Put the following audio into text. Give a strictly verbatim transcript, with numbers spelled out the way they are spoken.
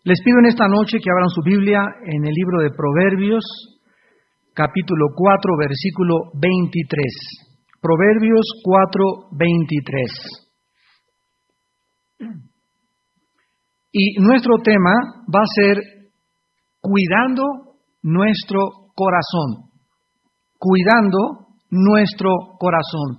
Les pido en esta noche que abran su Biblia en el libro de Proverbios, capítulo cuatro, versículo veintitrés. Proverbios cuatro, veintitrés. Y nuestro tema va a ser cuidando nuestro corazón. Cuidando nuestro corazón.